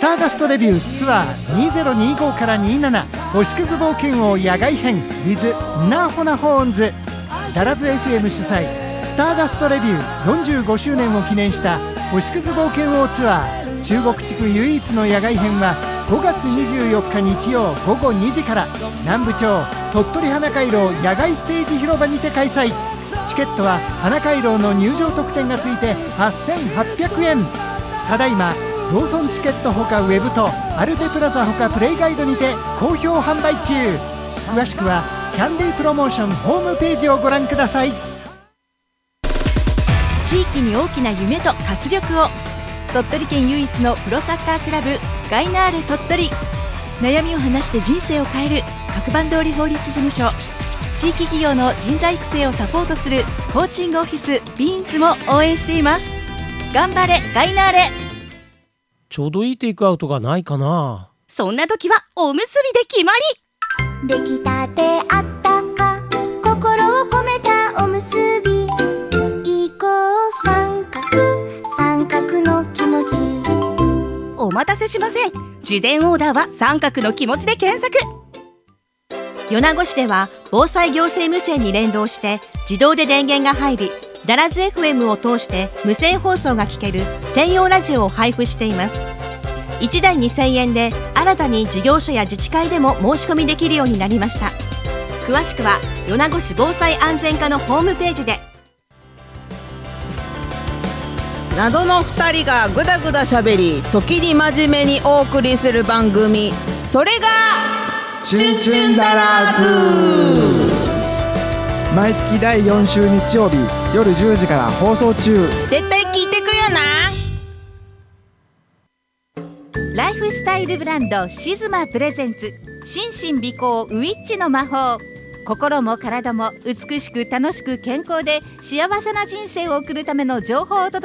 ターダストレビューツアー2025から27星屑冒険王野外編 with ナーホナホーンズ。ダラズ FM 主催スターダストレビュー45周年を記念した星屑冒険王ツアー中国地区唯一の野外編は5月24日日曜午後2時から南部町鳥取花回廊野外ステージ広場にて開催。チケットは花回廊の入場特典がついて8800円。ただいまローソンチケットほかウェブとアルテプラザほかプレイガイドにて好評販売中。詳しくはキャンディープロモーションホームページをご覧ください。 地域に大きな夢と活力を。鳥取県唯一のプロサッカークラブガイナーレ鳥取。悩みを話して人生を変える角番通り法律事務所。地域企業の人材育成をサポートするコーチングオフィスビーンズも応援しています。頑張れガイナーレ。 ちょうどいいテイクアウトがないかな。 そんな時はおむすびで決まり。 出来たてあったか心を込めたおむすび。いこう三角の気持ち。 お待たせしません。事前オーダーは三角の気持ちで検索。 米子市では防災行政無線に連動して自動で電源が入り、ダラズ FM を通して無線放送が聞ける専用ラジオを配布しています。1台2000円で新たに事業所や自治会でも申し込みできるようになりました。詳しくは米子市防災安全課のホームページで。 謎の2人がぐだぐだしゃべり、時に真面目にお送りする番組、それがチュンチュンダラーズ。 毎月第4週日曜日夜10時から放送中。 絶対聞いてくれよな。 ライフスタイルブランドシズマプレゼンツ心身美行ウィッチの魔法。心も体も美しく楽しく健康で幸せな人生を送るための情報をお届け